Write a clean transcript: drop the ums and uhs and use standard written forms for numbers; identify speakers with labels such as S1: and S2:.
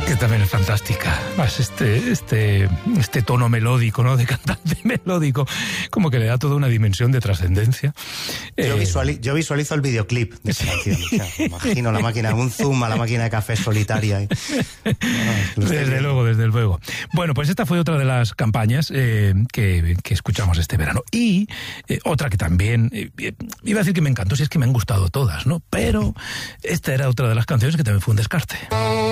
S1: Que también es fantástica. Más este tono melódico, ¿no? De cantante melódico, como que le da toda una dimensión de trascendencia.
S2: Yo visualizo el videoclip de esa canción. O sea, imagino la máquina, un zoom a la máquina de café solitaria.
S1: Desde luego. Bueno, pues esta fue otra de las campañas que escuchamos este verano. Y otra que también, iba a decir que me encantó, si es que me han gustado todas, ¿no? Pero esta era otra de las canciones que también fue un descarte.